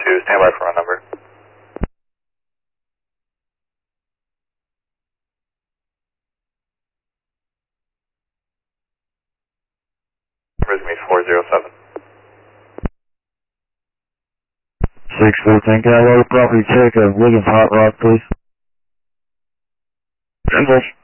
2, stand by for our number. Number is going to be 407. 614, can I load a property check of Wiggins Hot Rock, please? 10-4.